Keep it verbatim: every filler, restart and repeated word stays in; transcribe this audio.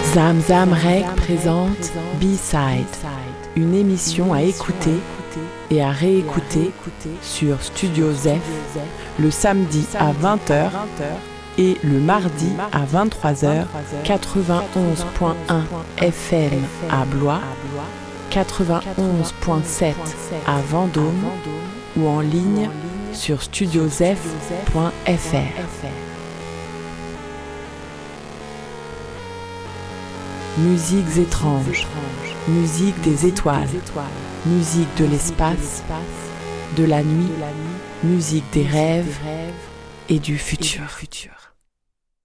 Zamzam Rec présente B-Side, une émission à écouter et à réécouter sur Studio Zef le samedi à vingt heures et le mardi à vingt-trois heures, quatre-vingt-onze point un F M à Blois, quatre-vingt-onze point sept à Vendôme ou en ligne sur studiozef point f r. Musiques étranges, musique des étoiles, musique de l'espace, de la nuit, musique des rêves et du futur.